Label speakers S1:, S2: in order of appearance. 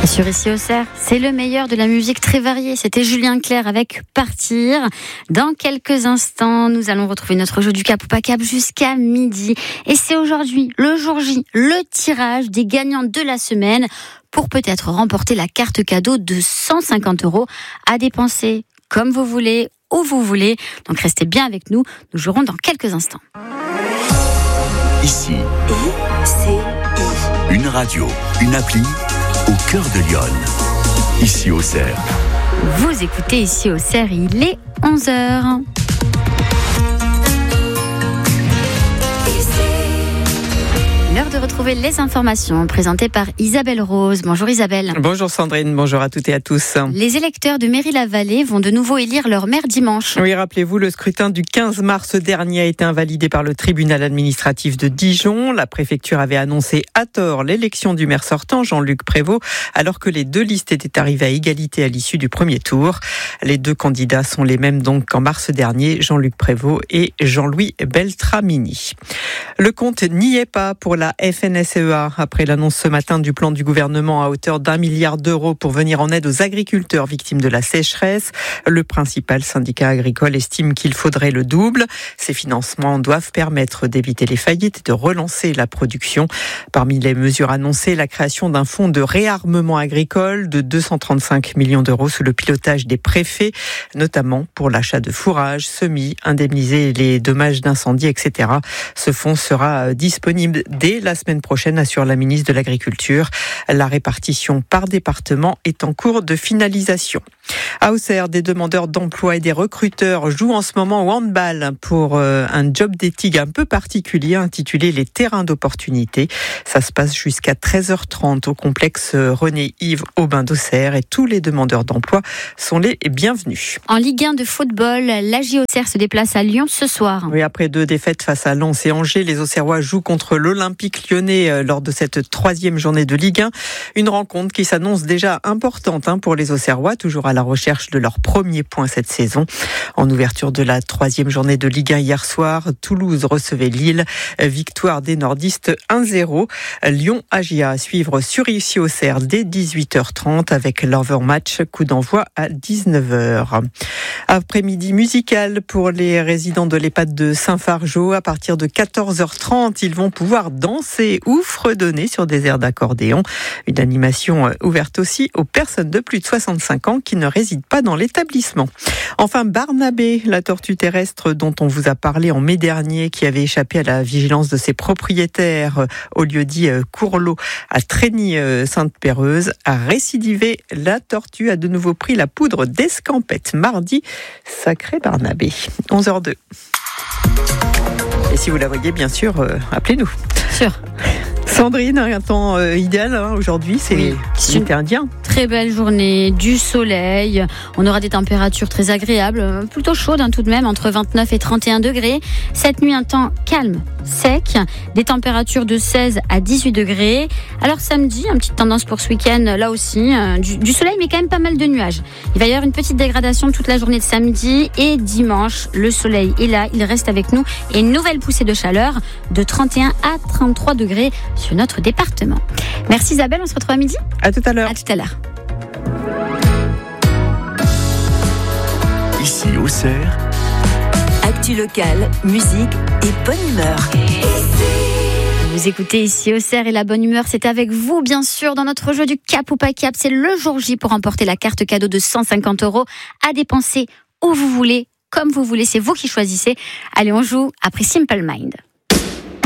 S1: Et sur Ici Auxerre, c'est le meilleur de la musique très variée. C'était Julien Clerc avec Partir. Dans quelques instants, nous allons retrouver notre jeu du Cap ou pas Cap jusqu'à midi. Et c'est aujourd'hui, le jour J, le tirage des gagnants de la semaine pour peut-être remporter la carte cadeau de 150 € à dépenser comme vous voulez, où vous voulez. Donc restez bien avec nous, nous jouerons dans quelques instants.
S2: Ici, une radio, une appli au cœur de Lyon. Ici Auxerre.
S1: Vous écoutez Ici Auxerre, il est 11h. L'heure de retrouver les informations présentées par Isabelle Rose. Bonjour Isabelle.
S3: Bonjour Sandrine, bonjour à toutes et à tous.
S1: Les électeurs de Mairie-la-Vallée vont de nouveau élire leur maire dimanche.
S3: Oui, rappelez-vous, le scrutin du 15 mars dernier a été invalidé par le tribunal administratif de Dijon. La préfecture avait annoncé à tort l'élection du maire sortant, Jean-Luc Prévost, alors que les deux listes étaient arrivées à égalité à l'issue du premier tour. Les deux candidats sont les mêmes donc qu'en mars dernier, Jean-Luc Prévost et Jean-Louis Beltramini. Le compte n'y est pas pour la FNSEA après l'annonce ce matin du plan du gouvernement à hauteur d'1 milliard d'euros pour venir en aide aux agriculteurs victimes de la sécheresse. Le principal syndicat agricole estime qu'il faudrait le double. Ces financements doivent permettre d'éviter les faillites et de relancer la production. Parmi les mesures annoncées, la création d'un fonds de réarmement agricole de 235 millions d'euros sous le pilotage des préfets, notamment pour l'achat de fourrage, semis, indemniser les dommages d'incendie, etc. Ce fonds sera disponible dès la semaine prochaine, assure la ministre de l'Agriculture. La répartition par département est en cours de finalisation. À Auxerre, des demandeurs d'emploi et des recruteurs jouent en ce moment au handball pour un job d'éthique un peu particulier intitulé les terrains d'opportunité. Ça se passe jusqu'à 13h30 au complexe René-Yves Aubin d'Auxerre et tous les demandeurs d'emploi sont les bienvenus.
S1: En Ligue 1 de football, l'AJ Auxerre se déplace à Lyon ce soir.
S3: Oui, après 2 défaites face à Lens et Angers, les Auxerrois jouent contre l'Olympique Lyonnais lors de cette 3e journée de Ligue 1. Une rencontre qui s'annonce déjà importante pour les Auxerrois, toujours à la recherche de leur premier point cette saison. En ouverture de la 3e journée de Ligue 1 hier soir, Toulouse recevait Lille. Victoire des nordistes 1-0. Lyon AGA à suivre sur Ici Auxerre dès 18h30 avec l'Overmatch, coup d'envoi à 19h. Après-midi musical pour les résidents de l'EHPAD de Saint-Fargeau. À partir de 14h30, ils vont pouvoir danser ou fredonner sur des airs d'accordéon. Une animation ouverte aussi aux personnes de plus de 65 ans qui ne résident pas dans l'établissement. Enfin, Barnabé, la tortue terrestre dont on vous a parlé en mai dernier, qui avait échappé à la vigilance de ses propriétaires au lieu-dit Courlot à Trény-Sainte-Péreuse, a récidivé. La tortue a de nouveau pris la poudre d'escampette mardi. Sacré Barnabé. 11h02. Et si vous la voyez, bien sûr, appelez-nous.
S1: Sûr.
S3: Sandrine, un temps idéal aujourd'hui, c'est l'été indien.
S1: Très belle journée, du soleil, on aura des températures très agréables, plutôt chaudes tout de même, entre 29 et 31 degrés. Cette nuit, un temps calme, sec, des températures de 16 à 18 degrés. Alors samedi, une petite tendance pour ce week-end, là aussi, du soleil mais quand même pas mal de nuages. Il va y avoir une petite dégradation toute la journée de samedi et dimanche, le soleil est là, il reste avec nous et une nouvelle poussée de chaleur de 31 à 33 degrés sur notre département. Merci Isabelle, on se retrouve à midi.
S3: À tout à l'heure.
S1: À tout à l'heure.
S2: Ici Auxerre.
S4: Actu locale, musique et bonne humeur.
S1: Vous écoutez Ici Auxerre et la bonne humeur, c'est avec vous bien sûr dans notre jeu du Cap ou pas Cap. C'est le jour J pour remporter la carte cadeau de 150 € à dépenser où vous voulez, comme vous voulez. C'est vous qui choisissez. Allez, on joue après Simple Mind.